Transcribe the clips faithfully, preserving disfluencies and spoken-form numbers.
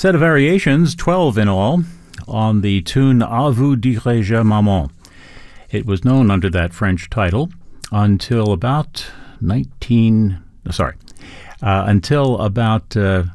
Set of variations, twelve in all, on the tune À vous dirai-je maman. It was known under that French title until about nineteen, sorry, uh, until about uh,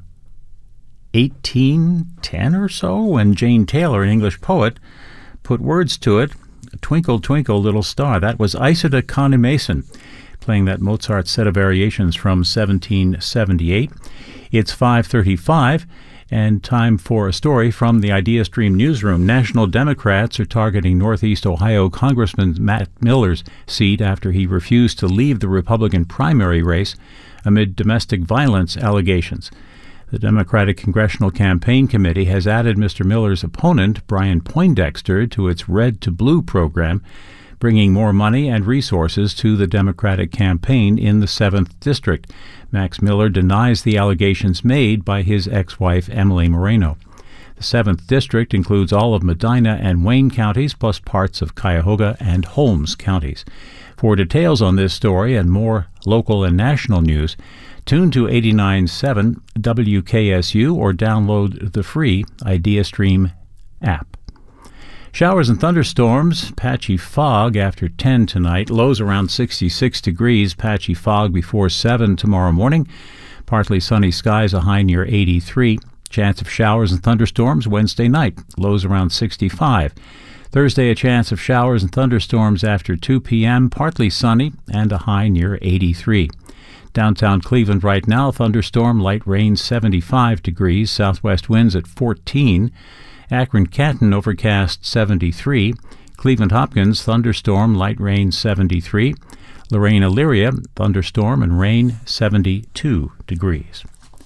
eighteen ten or so, when Jane Taylor, an English poet, put words to it. Twinkle, twinkle, little star. That was Isidore Connie-Mason playing that Mozart set of variations from seventeen seventy-eight. It's five thirty-five, and time for a story from the IdeaStream newsroom. National Democrats are targeting Northeast Ohio Congressman Matt Miller's seat after he refused to leave the Republican primary race amid domestic violence allegations. The Democratic Congressional Campaign Committee has added Mister Miller's opponent, Brian Poindexter, to its Red to Blue program, bringing more money and resources to the Democratic campaign in the seventh District. Max Miller denies the allegations made by his ex-wife, Emily Moreno. The seventh District includes all of Medina and Wayne counties, plus parts of Cuyahoga and Holmes counties. For details on this story and more local and national news, tune to eighty-nine point seven W K S U or download the free IdeaStream app. Showers and thunderstorms, patchy fog after ten tonight, lows around sixty-six degrees, patchy fog before seven tomorrow morning, partly sunny skies, a high near eighty-three, chance of showers and thunderstorms Wednesday night, lows around sixty-five. Thursday, a chance of showers and thunderstorms after two p.m., partly sunny, and a high near eighty-three. Downtown Cleveland right now, thunderstorm, light rain, seventy-five degrees, southwest winds at fourteen. Akron-Canton, overcast, seventy-three. Cleveland-Hopkins, thunderstorm, light rain, seventy-three. Lorraine-Elyria, thunderstorm and rain, seventy-two degrees.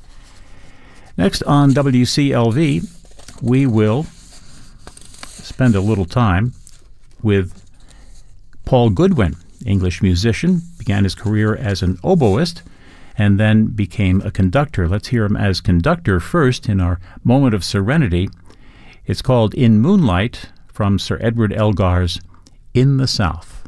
Next on W C L V, we will spend a little time with Paul Goodwin, English musician, began his career as an oboist and then became a conductor. Let's hear him as conductor first in our Moment of Serenity. It's called In Moonlight from Sir Edward Elgar's In the South.